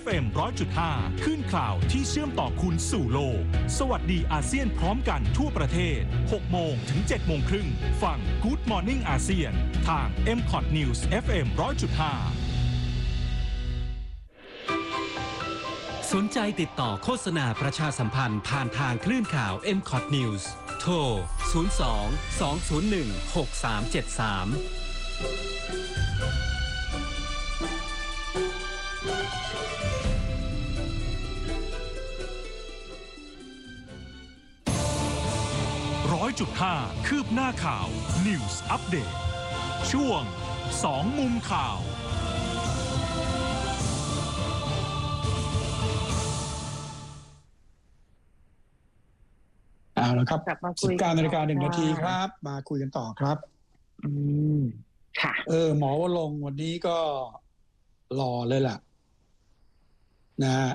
FM 100.5 คลื่นข่าวที่เชื่อมต่อคุณสู่โลกสวัสดีอาเซียนพร้อมกันทั่วประเทศ 6 โมงถึง 7 โมงครึ่งฟัง Good Morning อาเซียนทาง MCOT News FM 100.5 สนใจติดต่อโฆษณาประชาสัมพันธ์ผ่านทางคลื่นข่าว MCOT News โทร 02-201-6373 100.5 คืบหน้าข่าว News Update ช่วง2มุมข่าวเอาละครับ 19 นาฬิกา 1 นาทีครับมาคุยกันต่อครับค่ะหมอวรงค์วันนี้ก็รอเลยล่ะนะฮะ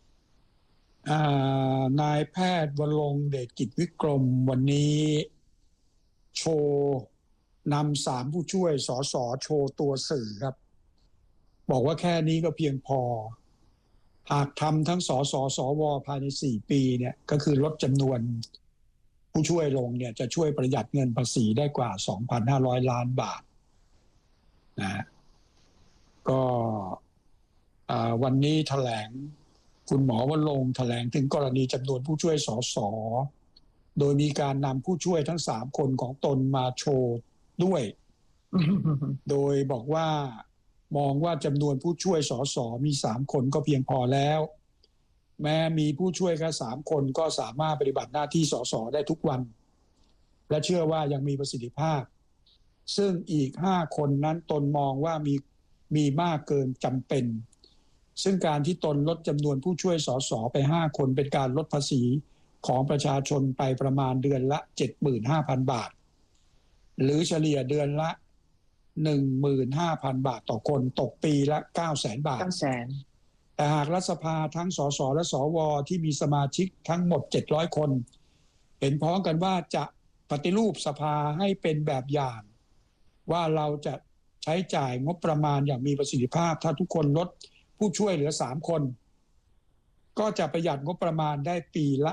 นายแพทย์วรงค์เดชกิจวิกรมวันนี้โชว์นำ3ผู้ช่วยสสโชว์ตัวสื่อครับบอกว่าแค่นี้ก็เพียงพอหากทำทั้งสสสวภายใน4ปีเนี่ยก็คือลดจำนวนผู้ช่วยลงเนี่ยจะช่วยประหยัดเงินภาษีได้กว่า 2,500 ล้านบาทนะก็วันนี้แถลงคุณหมอวรงค์แถลงถึงกรณีจำนวนผู้ช่วยสสโดยมีการนำผู้ช่วยทั้ง3คนของตนมาโชว์ด้วย โดยบอกว่ามองว่าจำนวนผู้ช่วยสสมี3คนก็เพียงพอแล้วแม้มีผู้ช่วยแค่3คนก็สามารถปฏิบัติหน้าที่สสได้ทุกวันและเชื่อว่ายังมีประสิทธิภาพซึ่งอีก5คนนั้นตนมองว่ามีมากเกินจำเป็นซึ่งการที่ตนลดจำนวนผู้ช่วยสสไป5คนเป็นการลดภาษีของประชาชนไปประมาณเดือนละ 75,000 บาทหรือเฉลี่ยเดือนละ 15,000 บาทต่อคนตกปีละ 900,000 บาทแต่หากรัฐสภาทั้งสสและสวที่มีสมาชิกทั้งหมด700คนเห็นพ้องกันว่าจะปฏิรูปสภาให้เป็นแบบอย่างว่าเราจะใช้จ่ายงบประมาณอย่างมีประสิทธิภาพถ้าทุกคนลดผู้ช่วยเหลือ3คนก็จะประหยัดงบประมาณได้ปีละ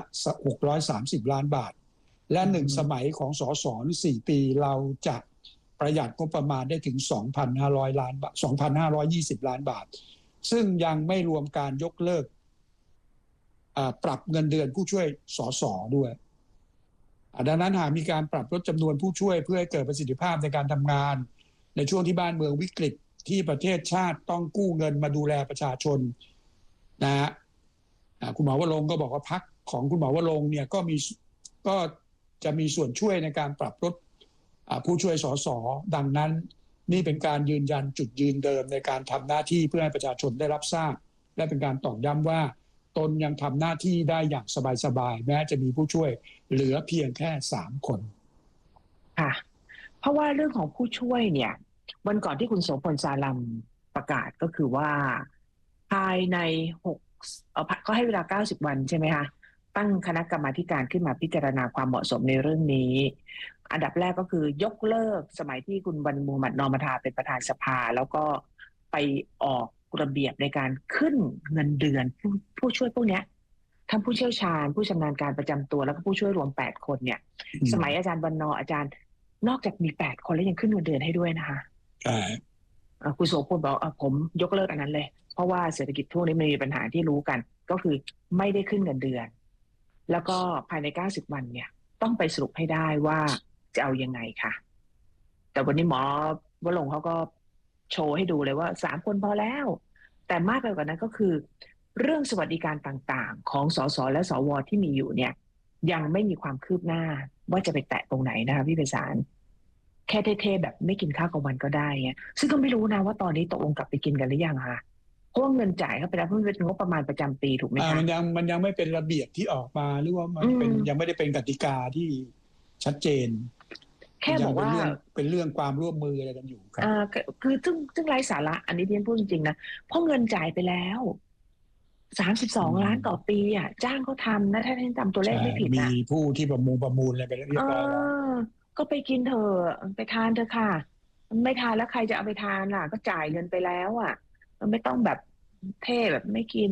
630ล้านบาทและ1สมัยของสสหรือ4ปีเราจะประหยัดงบประมาณได้ถึง 2,500 ล้านบาท 2,520 ล้านบาทซึ่งยังไม่รวมการยกเลิกปรับเงินเดือนผู้ช่วยสสด้วยดังนั้นหากมีการปรับลดจำนวนผู้ช่วยเพื่อให้เกิดประสิทธิภาพในการทำงานในช่วงที่บ้านเมืองวิกฤตที่ประเทศชาติต้องกู้เงินมาดูแลประชาชนนะฮะคุณหมอวรงค์ก็บอกว่าพรรคของคุณหมอวรงค์เนี่ยก็จะมีส่วนช่วยในการปรับลดผู้ช่วยสสดังนั้นนี่เป็นการยืนยันจุดยืนเดิมในการทำหน้าที่เพื่อให้ประชาชนได้รับทราบและเป็นการตอกย้ำว่าตนยังทำหน้าที่ได้อย่างสบายๆแม้จะมีผู้ช่วยเหลือเพียงแค่3คนค่ะเพราะว่าเรื่องของผู้ช่วยเนี่ยวันก่อนที่คุณโสพลสาลัมประกาศก็คือว่าภายในก็ให้เวลา90วันใช่ไหมคะตั้งคณะกรรมาธิการขึ้นมาพิจารณาความเหมาะสมในเรื่องนี้อันดับแรกก็คือยกเลิกสมัยที่คุณวันมูฮัมหมัดนอมธาเป็นประธานสภาแล้วก็ไปออกระเบียบในการขึ้นเงินเดือนผู้ช่วยพวกนี้ทั้งผู้เชี่ยวชาญผู้ชำนาญการประจำตัวแล้วก็ผู้ช่วยรวม8คนเนี่ยสมัยอาจารย์วันนออาจารย์นอกจากมี8คนแล้วยังขึ้นเงินเดือนให้ด้วยนะคะคุณโสพลบอกผมยกเลิกอันนั้นเลยเพราะว่าเศรษฐกิจทั่วนี้มีปัญหาที่รู้กันก็คือไม่ได้ขึ้นเงินเดือนแล้วก็ภายใน90วันเนี่ยต้องไปสรุปให้ได้ว่าจะเอายังไงค่ะแต่วันนี้หมอวรงค์เขาก็โชว์ให้ดูเลยว่า3คนพอแล้วแต่มากไปกว่านั้นก็คือเรื่องสวัสดิการต่างๆของสสและสวที่มีอยู่เนี่ยยังไม่มีความคืบหน้าว่าจะไปแตะตรงไหนนะคะพี่ไพศาลแค่เท่ๆแบบไม่กินข้าวกลางวันก็ได้เงี้ยซึ่งก็ไม่รู้นะว่าตอนนี้ตกลงกลับไปกินกันหรือยังคะเพราะเงินจ่ายเข้าไปแล้วเพิ่งเป็นงบประมาณประจำปีถูกไหมคะมันยังไม่เป็นระเบียบที่ออกมาหรือว่ามันเป็นยังไม่ได้เป็นกติกาที่ชัดเจนแค่บอกว่าเป็นเรื่องความร่วมมืออะไรกันอยู่ครับคือซึ่งไร้สาระอันนี้พี่พูดจริงๆนะเพราะเงินจ่ายไปแล้ว32ล้านต่อปีอ่ะจ้างเขาทำนะถ้าท่านจำตัวเลขไม่ผิดนะมีผู้ที่ประมูลอะไรไปเรียบร้อยแล้วก็ไปกินเถอะไปทานเถอะค่ะไม่ทานแล้วใครจะเอาไปทานล่ะก็จ่ายเงินไปแล้วอ่ะมันไม่ต้องแบบเท่แบบไม่กิน